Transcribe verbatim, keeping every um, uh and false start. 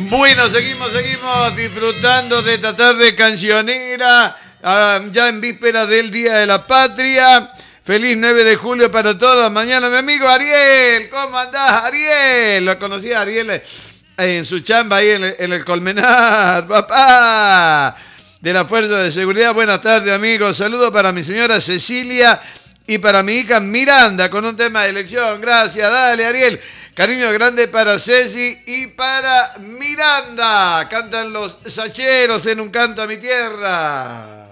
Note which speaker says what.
Speaker 1: Bueno, seguimos, seguimos disfrutando de esta tarde cancionera, uh, ya en víspera del Día de la Patria. Feliz nueve de julio para todos. Mañana mi amigo Ariel, ¿cómo andás, Ariel? Lo conocí a Ariel en su chamba ahí en el, en el Colmenar, papá, de la Fuerza de Seguridad. Buenas tardes, amigos. Saludos para mi señora Cecilia y para mi hija Miranda con un tema de elección. Gracias, dale, Ariel. Cariño grande para Ceci y para Miranda. Cantan los sacheros en Un canto a mi tierra.